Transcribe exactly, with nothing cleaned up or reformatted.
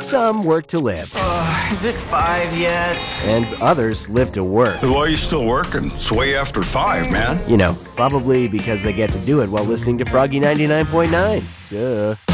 Some work to live, Uh, is it five yet? and others live to work. Why are you still working? It's way after five, man. You know, probably because they get to do it while listening to Froggy ninety-nine point nine. Duh.